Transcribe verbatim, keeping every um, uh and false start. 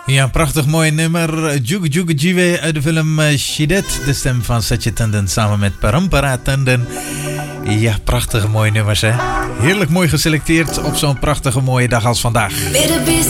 Ja, een prachtig mooi nummer. Jugu Jugu Jive uit de film Shidet. De stem van Satya Tandon samen met Parampara Tandon. Ja, prachtige mooie nummers, hè. Heerlijk mooi geselecteerd op zo'n prachtige mooie dag als vandaag. Better be